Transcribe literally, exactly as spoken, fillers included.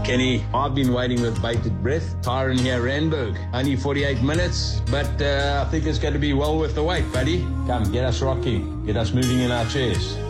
Kenny, I've been waiting with bated breath. Tyron here, Randburg. Only forty-eight minutes, but uh, I think it's going to be well worth the wait, buddy. Come, get us rocking. Get us moving in our chairs.